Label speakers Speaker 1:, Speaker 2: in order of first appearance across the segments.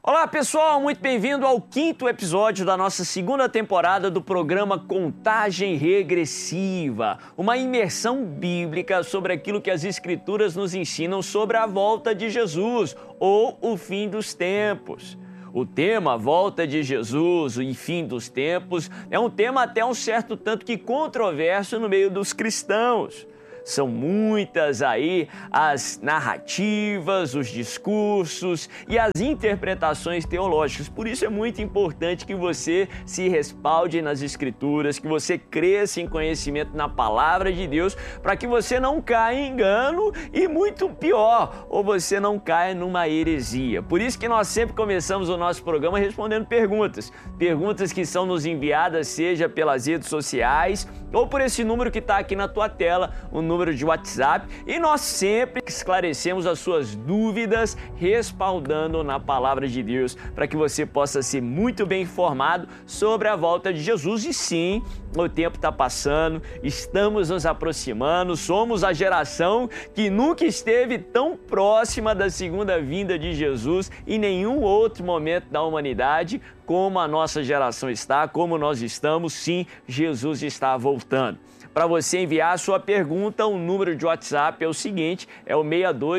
Speaker 1: Olá pessoal, muito bem-vindo ao 5º episódio da nossa 2ª temporada do programa Contagem Regressiva, uma imersão bíblica sobre aquilo que as Escrituras nos ensinam sobre a volta de Jesus ou o fim dos tempos. O tema Volta de Jesus e Fim dos Tempos é um tema até um certo tanto que controverso no meio dos cristãos. São muitas aí as narrativas, os discursos e as interpretações teológicas. Por isso é muito importante que você se respalde nas Escrituras, que você cresça em conhecimento na Palavra de Deus, para que você não caia em engano e, muito pior, ou você não caia numa heresia. Por isso que nós sempre começamos o nosso programa respondendo perguntas. Perguntas que são nos enviadas, seja pelas redes sociais ou por esse número que está aqui na tua tela, o número de WhatsApp, e nós sempre esclarecemos as suas dúvidas respaldando na Palavra de Deus, para que você possa ser muito bem informado sobre a volta de Jesus. E sim, o tempo está passando, estamos nos aproximando, somos a geração que nunca esteve tão próxima da segunda vinda de Jesus em nenhum outro momento da humanidade como a nossa geração está, como nós estamos. Sim, Jesus está voltando. Para você enviar a sua pergunta, o número de WhatsApp é o seguinte, é o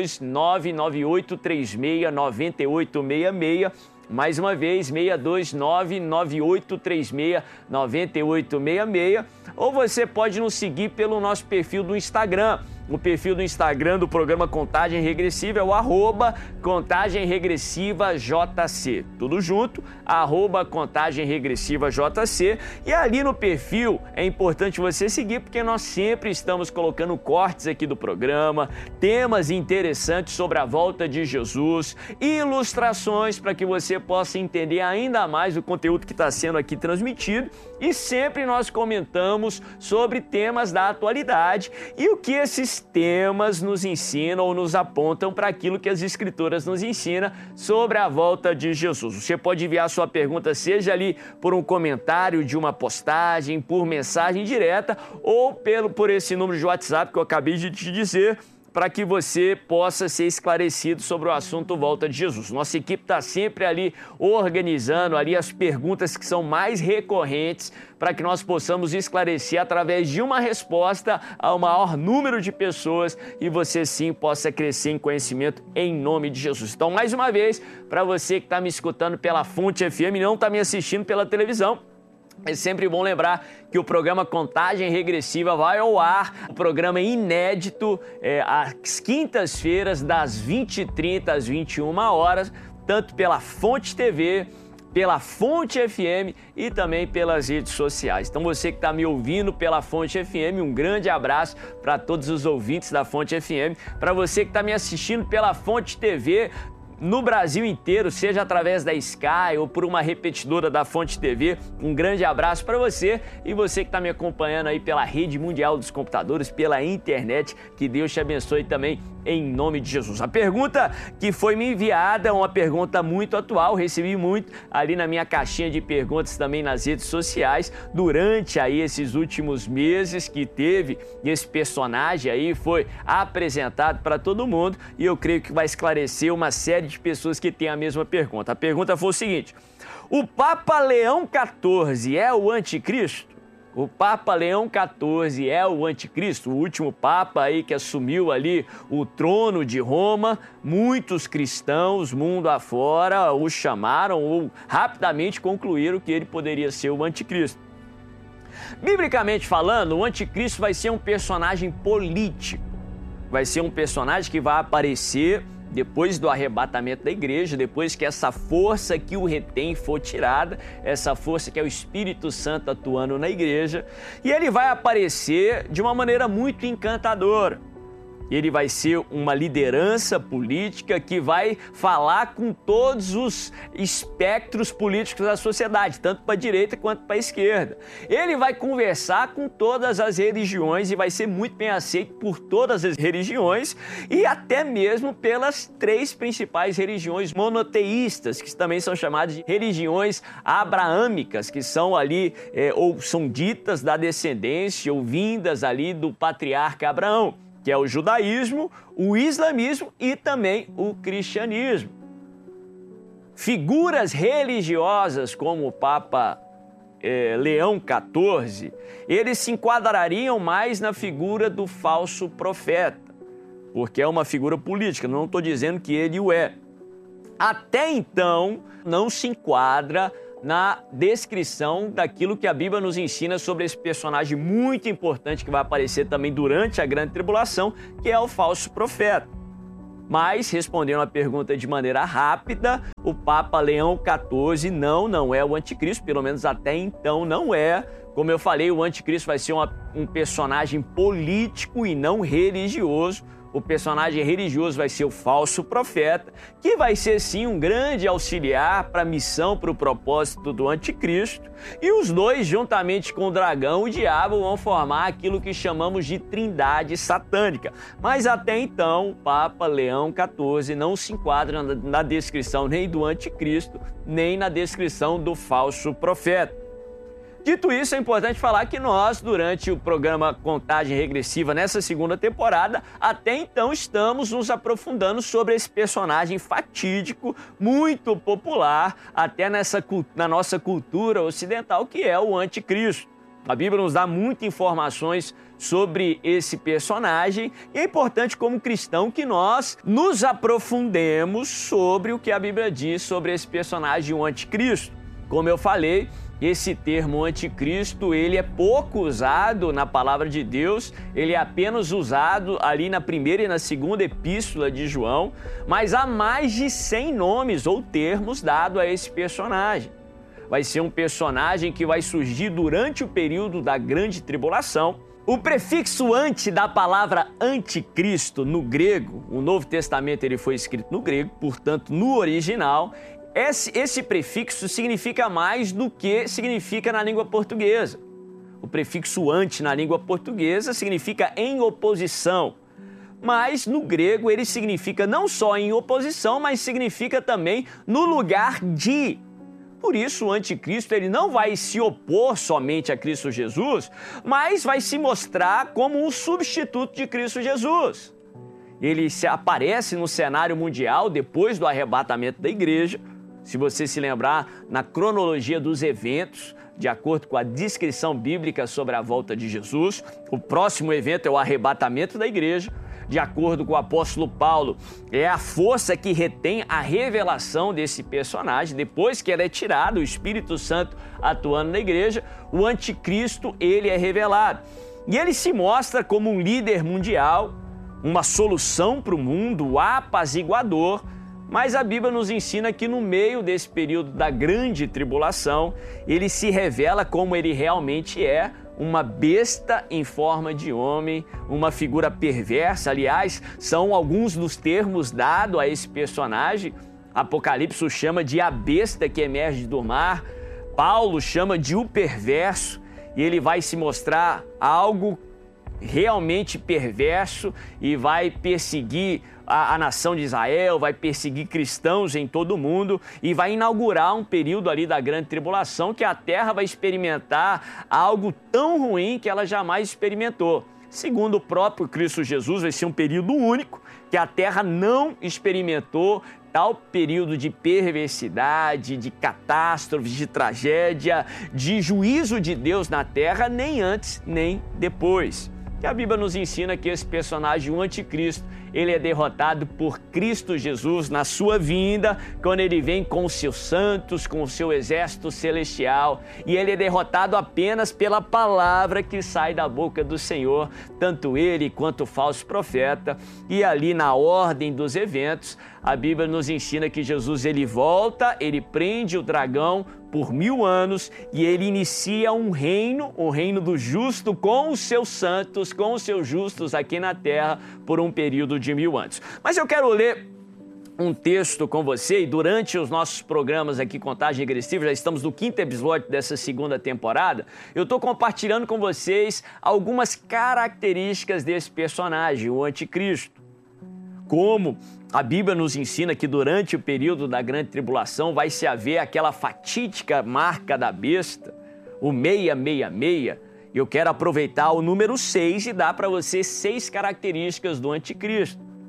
Speaker 1: 62998369866, mais uma vez, 62998369866, ou você pode nos seguir pelo nosso perfil do Instagram. O perfil do Instagram do programa Contagem Regressiva é o @ContagemRegressivaJC. Tudo junto, @ContagemRegressivaJC. E ali no perfil é importante você seguir, porque nós sempre estamos colocando cortes aqui do programa, temas interessantes sobre a volta de Jesus, ilustrações para que você possa entender ainda mais o conteúdo que está sendo aqui transmitido. E sempre nós comentamos sobre temas da atualidade e o que esses temas nos ensinam ou nos apontam para aquilo que as Escrituras nos ensinam sobre a volta de Jesus. Você pode enviar sua pergunta, seja ali por um comentário de uma postagem, por mensagem direta ou por esse número de WhatsApp que eu acabei de te dizer, para que você possa ser esclarecido sobre o assunto Volta de Jesus. Nossa equipe está sempre ali organizando ali as perguntas que são mais recorrentes para que nós possamos esclarecer através de uma resposta ao maior número de pessoas e você sim possa crescer em conhecimento em nome de Jesus. Então, mais uma vez, para você que está me escutando pela Fonte FM e não está me assistindo pela televisão, é sempre bom lembrar que o programa Contagem Regressiva vai ao ar, o programa é inédito, às quintas-feiras, das 20h30 às 21h, tanto pela Fonte TV, pela Fonte FM e também pelas redes sociais. Então você que está me ouvindo pela Fonte FM, um grande abraço para todos os ouvintes da Fonte FM. Para você que está me assistindo pela Fonte TV, no Brasil inteiro, seja através da Sky ou por uma repetidora da Fonte TV, um grande abraço para você e você que está me acompanhando aí pela rede mundial dos computadores, pela internet, que Deus te abençoe também em nome de Jesus. A pergunta que foi me enviada é uma pergunta muito atual, recebi muito ali na minha caixinha de perguntas também nas redes sociais, durante aí esses últimos meses que teve esse personagem aí, foi apresentado para todo mundo e eu creio que vai esclarecer uma série de pessoas que têm a mesma pergunta. A pergunta foi o seguinte: o Papa Leão XIV é o anticristo? O Papa Leão XIV é o anticristo, o último Papa aí que assumiu ali o trono de Roma. Muitos cristãos, mundo afora, o chamaram ou rapidamente concluíram que ele poderia ser o anticristo. Biblicamente falando, o anticristo vai ser um personagem político, vai ser um personagem que vai aparecer depois do arrebatamento da igreja, depois que essa força que o retém for tirada, essa força que é o Espírito Santo atuando na igreja, e ele vai aparecer de uma maneira muito encantadora. Ele vai ser uma liderança política que vai falar com todos os espectros políticos da sociedade, tanto para a direita quanto para a esquerda. Ele vai conversar com todas as religiões e vai ser muito bem aceito por todas as religiões e até mesmo pelas 3 principais religiões monoteístas, que também são chamadas de religiões abraâmicas, que são ali, ou são ditas da descendência ou vindas ali do patriarca Abraão, que é o judaísmo, o islamismo e também o cristianismo. figuras religiosas como o Papa Leão XIV, eles se enquadrariam mais na figura do falso profeta, porque é uma figura política, não estou dizendo que ele o é. Até então, não se enquadra na descrição daquilo que a Bíblia nos ensina sobre esse personagem muito importante que vai aparecer também durante a Grande Tribulação, que é o falso profeta. Mas, respondendo a pergunta de maneira rápida, o Papa Leão XIV não é o anticristo, pelo menos até então não é. Como eu falei, o anticristo vai ser um personagem político e não religioso. O personagem religioso vai ser o falso profeta, que vai ser sim um grande auxiliar para a missão, para o propósito do anticristo. E os dois, juntamente com o dragão, o diabo, vão formar aquilo que chamamos de trindade satânica. Mas até então, o Papa Leão XIV não se enquadra na descrição nem do anticristo, nem na descrição do falso profeta. Dito isso, é importante falar que nós, durante o programa Contagem Regressiva, nessa segunda temporada, até então estamos nos aprofundando sobre esse personagem fatídico, muito popular, até na nossa cultura ocidental, que é o anticristo. A Bíblia nos dá muitas informações sobre esse personagem e é importante, como cristão, que nós nos aprofundemos sobre o que a Bíblia diz sobre esse personagem, o anticristo. Como eu falei, esse termo anticristo, ele é pouco usado na palavra de Deus, ele é apenas usado ali na primeira e na segunda epístola de João, mas há mais de 100 nomes ou termos dados a esse personagem. Vai ser um personagem que vai surgir durante o período da Grande Tribulação. O prefixo anti da palavra anticristo no grego, o Novo Testamento ele foi escrito no grego, portanto no original, esse prefixo significa mais do que significa na língua portuguesa. O prefixo anti na língua portuguesa significa em oposição, mas no grego ele significa não só em oposição, mas significa também no lugar de. Por isso o anticristo ele não vai se opor somente a Cristo Jesus, mas vai se mostrar como um substituto de Cristo Jesus. Ele aparece no cenário mundial depois do arrebatamento da igreja. Se você se lembrar, na cronologia dos eventos, de acordo com a descrição bíblica sobre a volta de Jesus, o próximo evento é o arrebatamento da igreja. De acordo com o apóstolo Paulo, é a força que retém a revelação desse personagem. Depois que ele é tirado, o Espírito Santo atuando na igreja, o anticristo ele é revelado. E ele se mostra como um líder mundial, uma solução para o mundo, o apaziguador. Mas a Bíblia nos ensina que no meio desse período da Grande Tribulação, ele se revela como ele realmente é, uma besta em forma de homem, uma figura perversa. Aliás, são alguns dos termos dados a esse personagem. Apocalipse o chama de a besta que emerge do mar, Paulo chama de o perverso, e ele vai se mostrar algo realmente perverso e vai perseguir a nação de Israel, vai perseguir cristãos em todo o mundo e vai inaugurar um período ali da Grande Tribulação que a terra vai experimentar algo tão ruim que ela jamais experimentou. Segundo o próprio Cristo Jesus, vai ser um período único que a terra não experimentou tal período de perversidade, de catástrofes, de tragédia, de juízo de Deus na terra, nem antes nem depois. E a Bíblia nos ensina que esse personagem, o anticristo, ele é derrotado por Cristo Jesus na sua vinda, quando ele vem com os seus santos, com o seu exército celestial, e ele é derrotado apenas pela palavra que sai da boca do Senhor, tanto ele quanto o falso profeta. E ali na ordem dos eventos, a Bíblia nos ensina que Jesus ele volta, ele prende o dragão por 1000 anos e ele inicia um reino, o reino do justo, com os seus santos, com os seus justos aqui na terra por um período de 1000 anos. Mas eu quero ler um texto com você e durante os nossos programas aqui, Contagem Regressiva, já estamos no 5º episódio dessa segunda temporada, eu estou compartilhando com vocês algumas características desse personagem, o anticristo. Como a Bíblia nos ensina que durante o período da Grande Tribulação vai se haver aquela fatídica marca da besta, o 666. Eu quero aproveitar o número 6 e dar para você 6 características do anticristo.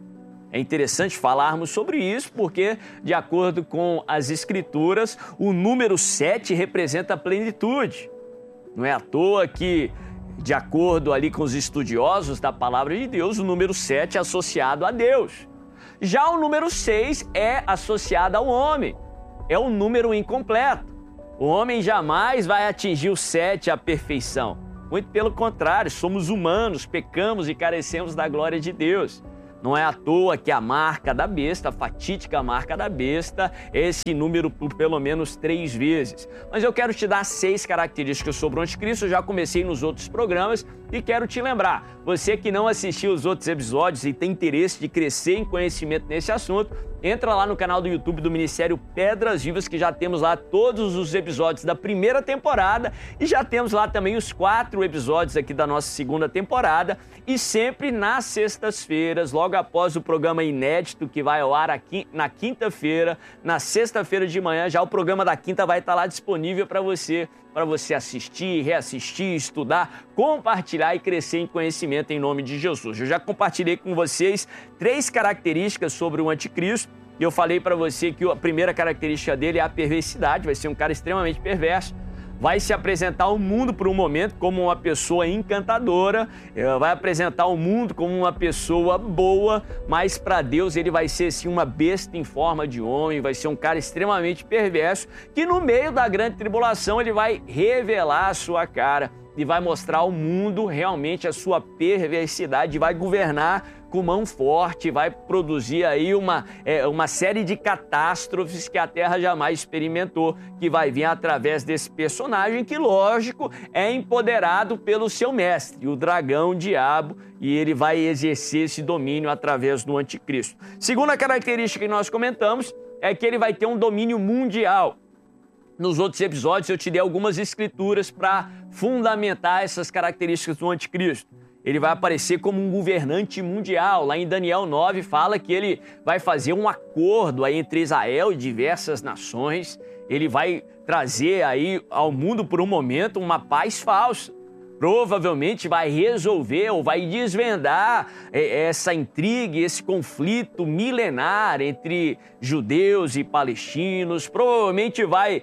Speaker 1: É interessante falarmos sobre isso porque, de acordo com as Escrituras, o número 7 representa a plenitude. Não é à toa que, de acordo ali com os estudiosos da Palavra de Deus, o número 7 é associado a Deus. Já o número 6 é associado ao homem. É um número incompleto. O homem jamais vai atingir o 7 à perfeição. Muito pelo contrário, somos humanos, pecamos e carecemos da glória de Deus. Não é à toa que a marca da besta, a fatídica marca da besta, é esse número por pelo menos 3 vezes. Mas eu quero te dar 6 características sobre o anticristo, eu já comecei nos outros programas e quero te lembrar, você que não assistiu os outros episódios e tem interesse de crescer em conhecimento nesse assunto, entra lá no canal do YouTube do Ministério Pedras Vivas, que já temos lá todos os episódios da primeira temporada e já temos lá também os 4 episódios aqui da nossa segunda temporada. E sempre nas sextas-feiras, logo após o programa inédito que vai ao ar aqui na quinta-feira, na sexta-feira de manhã, já o programa da quinta vai estar lá disponível para você assistir, reassistir, estudar, compartilhar e crescer em conhecimento em nome de Jesus. Eu já compartilhei com vocês 3 características sobre o anticristo e eu falei para você que a primeira característica dele é a perversidade, vai ser um cara extremamente perverso. Vai se apresentar ao mundo por um momento como uma pessoa encantadora, vai apresentar o mundo como uma pessoa boa, mas para Deus ele vai ser sim uma besta em forma de homem, vai ser um cara extremamente perverso, que no meio da grande tribulação ele vai revelar a sua cara e vai mostrar ao mundo realmente a sua perversidade, vai governar com mão forte, vai produzir aí uma série de catástrofes que a Terra jamais experimentou, que vai vir através desse personagem que, lógico, é empoderado pelo seu mestre, o dragão, o diabo, e ele vai exercer esse domínio através do anticristo. Segunda característica que nós comentamos é que ele vai ter um domínio mundial. Nos outros episódios eu te dei algumas escrituras para fundamentar essas características do anticristo. Ele vai aparecer como um governante mundial. Lá em Daniel 9 fala que ele vai fazer um acordo aí entre Israel e diversas nações. Ele vai trazer aí ao mundo por um momento uma paz falsa. Provavelmente vai resolver ou vai desvendar essa intriga, esse conflito milenar entre judeus e palestinos. Provavelmente vai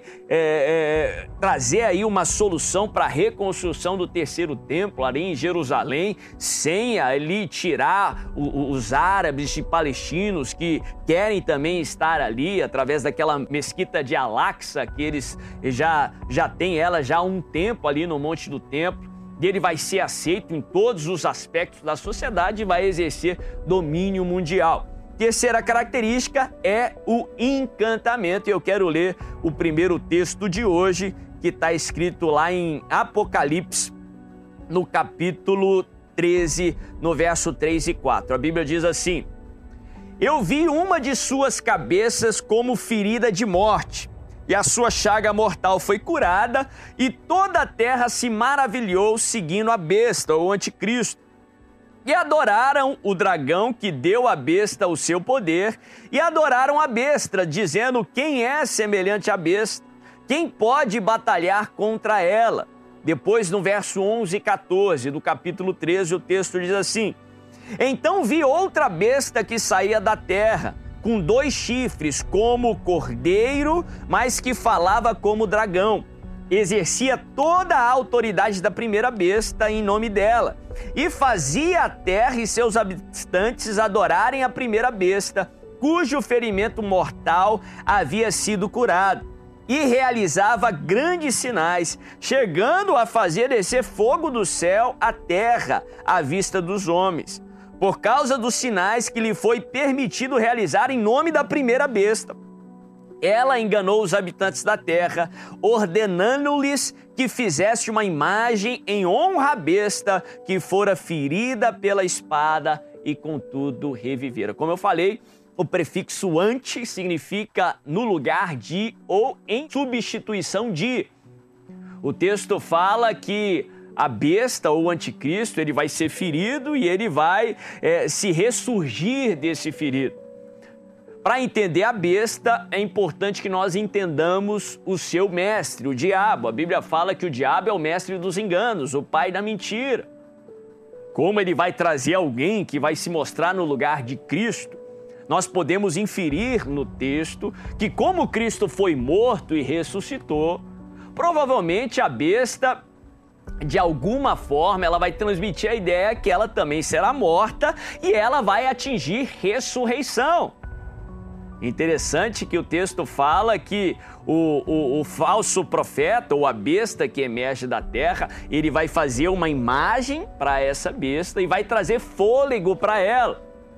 Speaker 1: trazer aí uma solução para a reconstrução do terceiro templo ali em Jerusalém, sem ali tirar os árabes e palestinos que querem também estar ali através daquela mesquita de Al-Aqsa, que eles já têm ela já há um tempo ali no Monte do Templo. E ele vai ser aceito em todos os aspectos da sociedade e vai exercer domínio mundial. Terceira característica é o encantamento. E eu quero ler o primeiro texto de hoje, que está escrito lá em Apocalipse, no capítulo 13, no verso 3 e 4. A Bíblia diz assim: Eu vi uma de suas cabeças como ferida de morte, e a sua chaga mortal foi curada, e toda a terra se maravilhou seguindo a besta, o anticristo. E adoraram o dragão que deu à besta o seu poder, e adoraram a besta, dizendo: quem é semelhante à besta? Quem pode batalhar contra ela? Depois, no verso 11 e 14 do capítulo 13, o texto diz assim: Então vi outra besta que saía da terra, com 2 chifres, como cordeiro, mas que falava como dragão. Exercia toda a autoridade da primeira besta em nome dela, e fazia a terra e seus habitantes adorarem a primeira besta, cujo ferimento mortal havia sido curado, e realizava grandes sinais, chegando a fazer descer fogo do céu à terra, à vista dos homens, por causa dos sinais que lhe foi permitido realizar em nome da primeira besta. Ela enganou os habitantes da terra, ordenando-lhes que fizesse uma imagem em honra à besta, que fora ferida pela espada e contudo revivera. Como eu falei, o prefixo ante significa no lugar de ou em substituição de. O texto fala que a besta ou o anticristo, ele vai ser ferido e ele vai se ressurgir desse ferido. Para entender a besta, é importante que nós entendamos o seu mestre, o diabo. A Bíblia fala que o diabo é o mestre dos enganos, o pai da mentira. Como ele vai trazer alguém que vai se mostrar no lugar de Cristo, nós podemos inferir no texto que, como Cristo foi morto e ressuscitou, provavelmente a besta, de alguma forma, ela vai transmitir a ideia que ela também será morta e ela vai atingir ressurreição. Interessante que o texto fala que o falso profeta, ou a besta que emerge da terra, ele vai fazer uma imagem para essa besta e vai trazer fôlego para ela.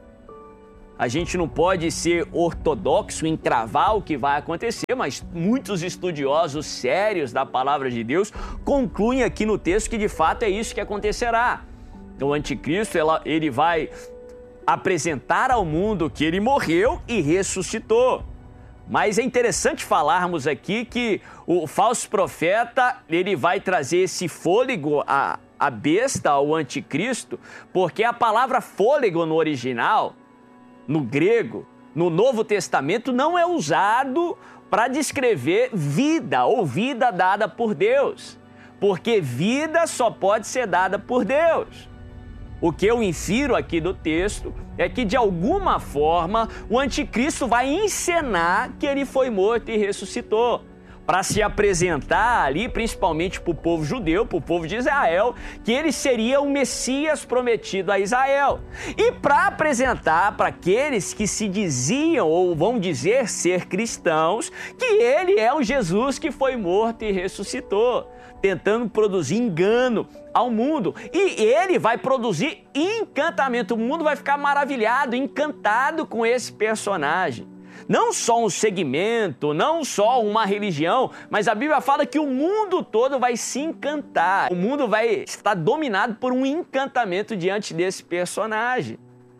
Speaker 1: A gente não pode ser ortodoxo em cravar o que vai acontecer, mas muitos estudiosos sérios da palavra de Deus concluem aqui no texto que de fato é isso que acontecerá. O anticristo, ele vai apresentar ao mundo que ele morreu e ressuscitou. Mas é interessante falarmos aqui que o falso profeta, ele vai trazer esse fôlego à besta, ao anticristo, porque a palavra fôlego no original, no grego, no Novo Testamento, não é usado para descrever vida ou vida dada por Deus, porque vida só pode ser dada por Deus. O que eu infiro aqui do texto é que, de alguma forma, o anticristo vai encenar que ele foi morto e ressuscitou, para se apresentar ali, principalmente para o povo judeu, para o povo de Israel, que ele seria o Messias prometido a Israel. E para apresentar para aqueles que se diziam ou vão dizer ser cristãos, que ele é o Jesus que foi morto e ressuscitou, tentando produzir engano ao mundo. E ele vai produzir encantamento. O mundo vai ficar maravilhado, encantado com esse personagem. Não só um segmento, não só uma religião, mas a Bíblia fala que o mundo todo vai se encantar. O mundo vai estar dominado por um encantamento diante desse personagem.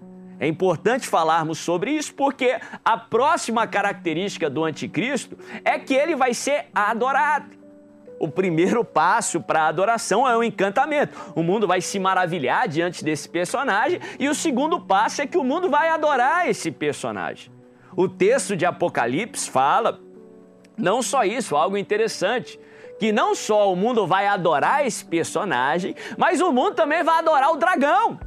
Speaker 1: É importante falarmos sobre isso porque a próxima característica do anticristo é que ele vai ser adorado. O primeiro passo para a adoração é o encantamento. O mundo vai se maravilhar diante desse personagem e o segundo passo é que o mundo vai adorar esse personagem. O texto de Apocalipse fala, não só isso, algo interessante, que não só o mundo vai adorar esse personagem, mas o mundo também vai adorar o dragão,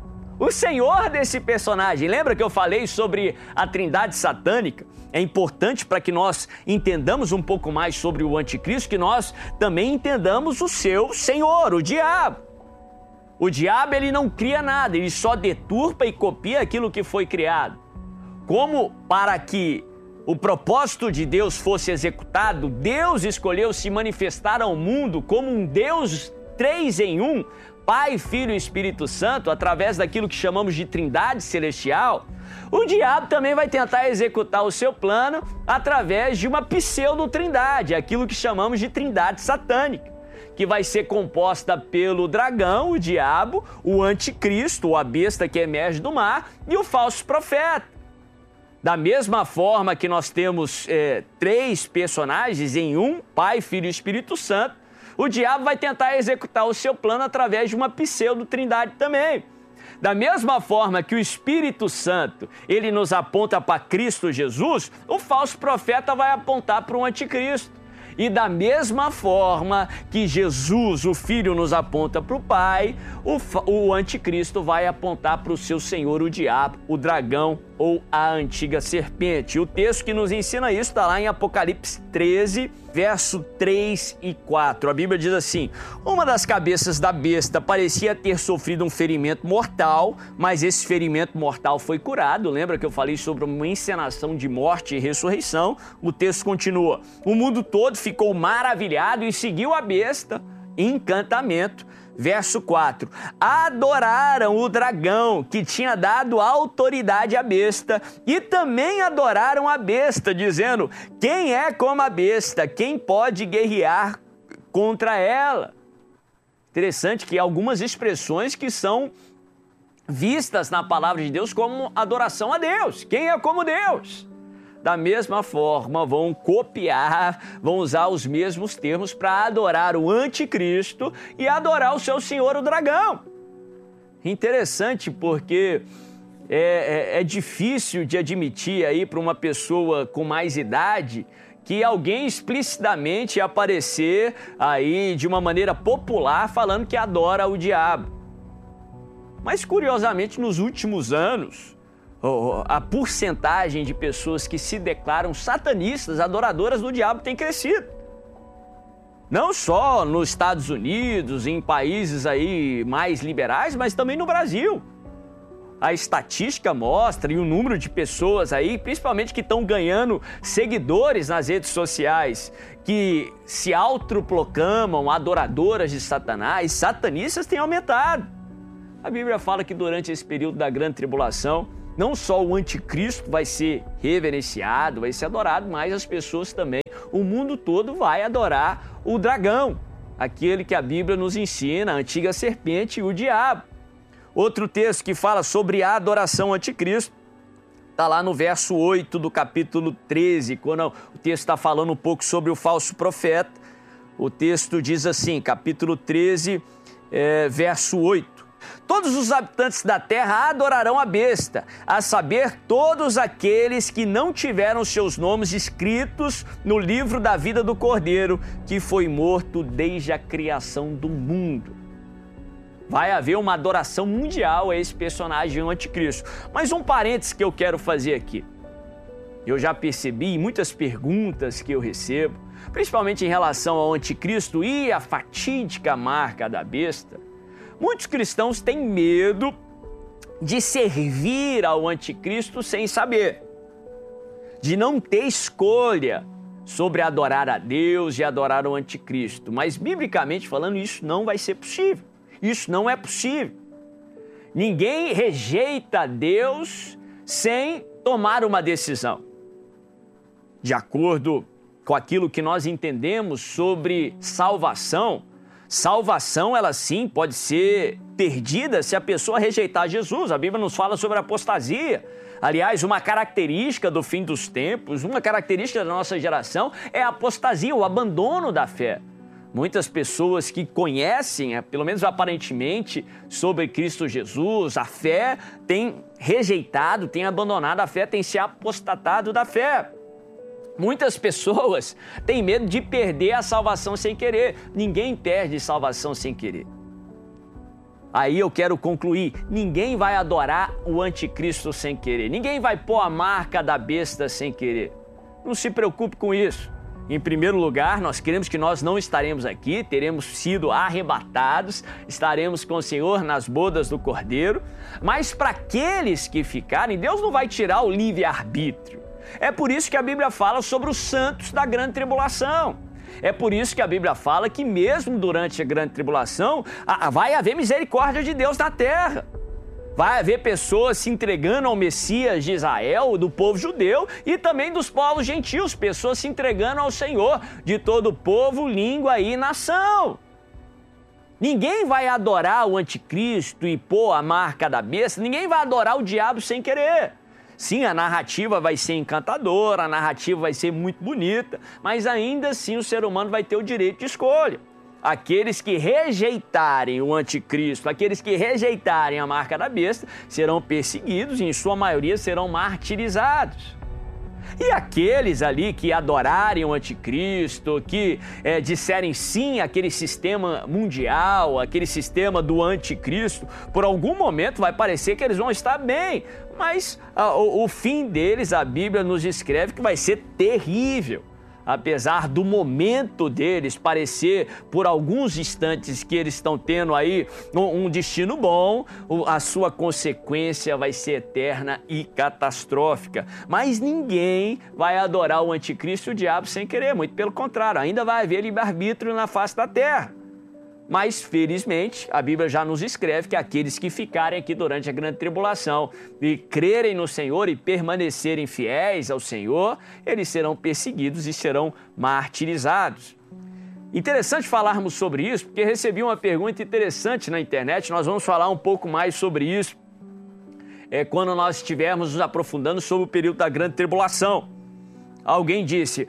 Speaker 1: o senhor desse personagem. Lembra que eu falei sobre a trindade satânica? É importante para que nós entendamos um pouco mais sobre o anticristo, que nós também entendamos o seu senhor, o diabo. O diabo, ele não cria nada, ele só deturpa e copia aquilo que foi criado. Como para que o propósito de Deus fosse executado, Deus escolheu se manifestar ao mundo como um Deus 3 em 1, Pai, Filho e Espírito Santo, através daquilo que chamamos de trindade celestial. O diabo também vai tentar executar o seu plano através de uma pseudo-trindade, aquilo que chamamos de trindade satânica, que vai ser composta pelo dragão, o diabo, o anticristo, ou a besta que emerge do mar, e o falso profeta. Da mesma forma que nós temos 3 personagens em um, Pai, Filho e Espírito Santo, o diabo vai tentar executar o seu plano através de uma pseudo-trindade também. Da mesma forma que o Espírito Santo, ele nos aponta para Cristo Jesus, o falso profeta vai apontar para o anticristo. E da mesma forma que Jesus, o Filho, nos aponta para o Pai, o anticristo vai apontar para o seu senhor, o diabo, o dragão ou a antiga serpente. E o texto que nos ensina isso está lá em Apocalipse 13, verso 3 e 4. A Bíblia diz assim: uma das cabeças da besta parecia ter sofrido um ferimento mortal, mas esse ferimento mortal foi curado. Lembra que eu falei sobre uma encenação de morte e ressurreição? O texto continua: o mundo todo ficou maravilhado e seguiu a besta, encantamento. Verso 4, adoraram o dragão que tinha dado autoridade à besta e também adoraram a besta, dizendo: quem é como a besta? Quem pode guerrear contra ela? Interessante que há algumas expressões que são vistas na palavra de Deus como adoração a Deus. Quem é como Deus? Da mesma forma, vão copiar, vão usar os mesmos termos para adorar o anticristo e adorar o seu senhor, o dragão. Interessante porque é difícil de admitir aí para uma pessoa com mais idade que alguém explicitamente aparecer aí de uma maneira popular falando que adora o diabo. Mas curiosamente, nos últimos anos, a porcentagem de pessoas que se declaram satanistas, adoradoras do diabo, tem crescido. Não só nos Estados Unidos, em países aí mais liberais, mas também no Brasil. A estatística mostra, e o número de pessoas aí, principalmente que estão ganhando seguidores nas redes sociais, que se autoproclamam adoradoras de Satanás, satanistas, tem aumentado. A Bíblia fala que durante esse período da grande tribulação, não só o anticristo vai ser reverenciado, vai ser adorado, mas as pessoas também, o mundo todo vai adorar o dragão, aquele que a Bíblia nos ensina, a antiga serpente e o diabo. Outro texto que fala sobre a adoração ao anticristo está lá no verso 8 do capítulo 13, quando o texto está falando um pouco sobre o falso profeta. O texto diz assim, capítulo 13, verso 8. Todos os habitantes da terra adorarão a besta, a saber, todos aqueles que não tiveram seus nomes escritos no livro da vida do Cordeiro, que foi morto desde a criação do mundo. Vai haver uma adoração mundial a esse personagem, o anticristo. Mas um parênteses que eu quero fazer aqui. Eu já percebi em muitas perguntas que eu recebo, principalmente em relação ao anticristo e a fatídica marca da besta, muitos cristãos têm medo de servir ao anticristo sem saber, de não ter escolha sobre adorar a Deus e adorar o anticristo. Mas, biblicamente falando, isso não vai ser possível. Isso não é possível. Ninguém rejeita Deus sem tomar uma decisão. De acordo com aquilo que nós entendemos sobre salvação, salvação, ela sim pode ser perdida se a pessoa rejeitar Jesus. A Bíblia nos fala sobre a apostasia. Aliás, uma característica do fim dos tempos, uma característica da nossa geração é a apostasia, o abandono da fé. Muitas pessoas que conhecem, pelo menos aparentemente, sobre Cristo Jesus, a fé, têm rejeitado, têm abandonado a fé, têm se apostatado da fé. Muitas pessoas têm medo de perder a salvação sem querer. Ninguém perde salvação sem querer. Aí eu quero concluir, ninguém vai adorar o anticristo sem querer. Ninguém vai pôr a marca da besta sem querer. Não se preocupe com isso. Em primeiro lugar, nós queremos que nós não estaremos aqui, teremos sido arrebatados, estaremos com o Senhor nas bodas do Cordeiro. Mas para aqueles que ficarem, Deus não vai tirar o livre-arbítrio. É por isso que a Bíblia fala sobre os santos da grande tribulação. É por isso que a Bíblia fala que mesmo durante a grande tribulação, vai haver misericórdia de Deus na terra. Vai haver pessoas se entregando ao Messias de Israel, do povo judeu e também dos povos gentios, pessoas se entregando ao Senhor de todo povo, língua e nação. Ninguém vai adorar o anticristo e pôr a marca da besta, ninguém vai adorar o diabo sem querer. Sim, a narrativa vai ser encantadora, a narrativa vai ser muito bonita, mas ainda assim o ser humano vai ter o direito de escolha. Aqueles que rejeitarem o anticristo, aqueles que rejeitarem a marca da besta, serão perseguidos e, em sua maioria, serão martirizados. E aqueles ali que adorarem o anticristo, que disserem sim àquele sistema mundial, aquele sistema do anticristo, por algum momento vai parecer que eles vão estar bem, mas o fim deles, a Bíblia nos descreve que vai ser terrível. Apesar do momento deles parecer por alguns instantes que eles estão tendo aí um destino bom, a sua consequência vai ser eterna e catastrófica. Mas ninguém vai adorar o anticristo e o diabo sem querer, muito pelo contrário, ainda vai haver livre-arbítrio na face da terra. Mas, felizmente, a Bíblia já nos escreve que aqueles que ficarem aqui durante a grande tribulação e crerem no Senhor e permanecerem fiéis ao Senhor, eles serão perseguidos e serão martirizados. Interessante falarmos sobre isso, porque recebi uma pergunta interessante na internet, nós vamos falar um pouco mais sobre isso quando nós estivermos nos aprofundando sobre o período da grande tribulação. Alguém disse,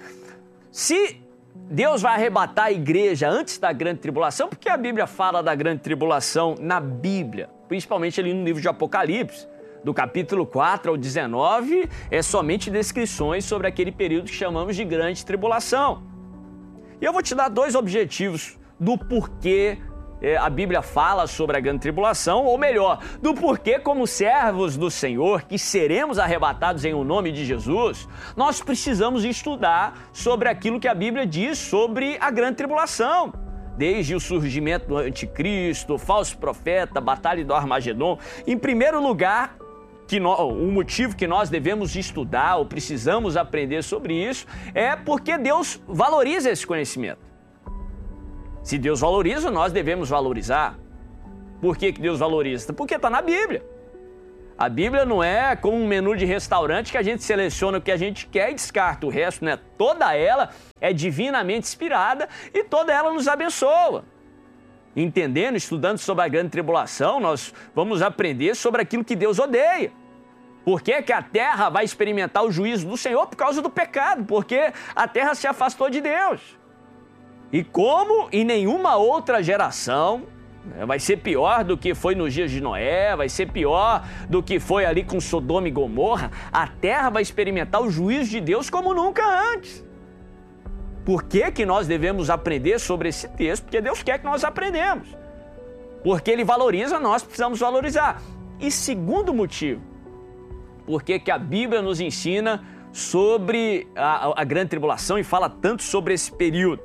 Speaker 1: se Deus vai arrebatar a igreja antes da grande tribulação, porque a Bíblia fala da grande tribulação na Bíblia, principalmente ali no livro de Apocalipse, do capítulo 4 ao 19, é somente descrições sobre aquele período que chamamos de grande tribulação. E eu vou te dar dois objetivos do porquê a Bíblia fala sobre a grande tribulação, ou melhor, do porquê, como servos do Senhor, que seremos arrebatados em o nome de Jesus, nós precisamos estudar sobre aquilo que a Bíblia diz sobre a grande tribulação. Desde o surgimento do anticristo, falso profeta, batalha do Armagedon. Em primeiro lugar, o motivo que nós devemos estudar ou precisamos aprender sobre isso é porque Deus valoriza esse conhecimento. Se Deus valoriza, nós devemos valorizar. Por que Deus valoriza? Porque está na Bíblia. A Bíblia não é como um menu de restaurante que a gente seleciona o que a gente quer e descarta o resto, né? Toda ela é divinamente inspirada e toda ela nos abençoa. Entendendo, estudando sobre a grande tribulação, nós vamos aprender sobre aquilo que Deus odeia. Por que a terra vai experimentar o juízo do Senhor? Por causa do pecado, porque a terra se afastou de Deus. E como em nenhuma outra geração, vai ser pior do que foi nos dias de Noé, vai ser pior do que foi ali com Sodoma e Gomorra, a terra vai experimentar o juízo de Deus como nunca antes. Por que nós devemos aprender sobre esse texto? Porque Deus quer que nós aprendamos. Porque Ele valoriza, nós precisamos valorizar. E segundo motivo, porque que a Bíblia nos ensina sobre a grande tribulação e fala tanto sobre esse período?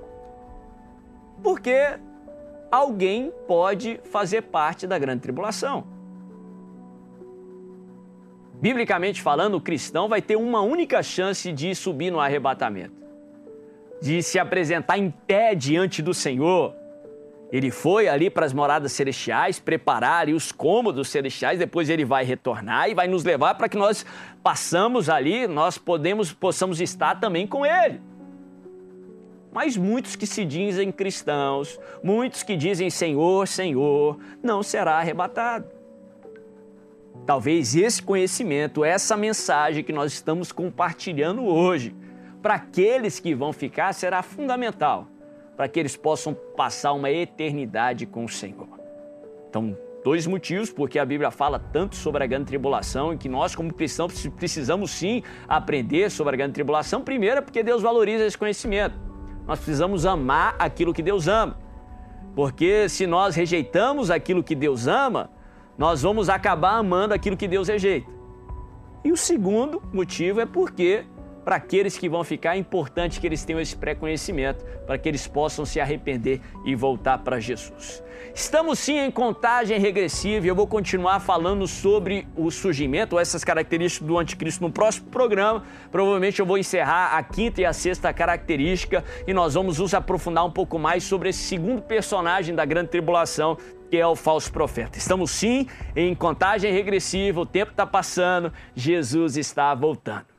Speaker 1: Porque alguém pode fazer parte da grande tribulação. Biblicamente falando, o cristão vai ter uma única chance de subir no arrebatamento, de se apresentar em pé diante do Senhor. Ele foi ali para as moradas celestiais, preparar ali os cômodos celestiais, depois ele vai retornar e vai nos levar para que nós passamos ali, nós possamos estar também com ele. Mas muitos que se dizem cristãos, muitos que dizem Senhor, Senhor, não será arrebatado. Talvez esse conhecimento, essa mensagem que nós estamos compartilhando hoje, para aqueles que vão ficar, será fundamental, para que eles possam passar uma eternidade com o Senhor. Então, dois motivos, porque a Bíblia fala tanto sobre a grande tribulação e que nós, como cristãos, precisamos sim aprender sobre a grande tribulação. Primeiro, porque Deus valoriza esse conhecimento. Nós precisamos amar aquilo que Deus ama, porque se nós rejeitamos aquilo que Deus ama, nós vamos acabar amando aquilo que Deus rejeita. E o segundo motivo é porque, para aqueles que vão ficar, é importante que eles tenham esse pré-conhecimento, para que eles possam se arrepender e voltar para Jesus. Estamos sim em contagem regressiva e eu vou continuar falando sobre o surgimento, essas características do anticristo no próximo programa. Provavelmente eu vou encerrar a quinta e a sexta característica e nós vamos nos aprofundar um pouco mais sobre esse segundo personagem da grande tribulação, que é o falso profeta. Estamos sim em contagem regressiva, o tempo está passando, Jesus está voltando.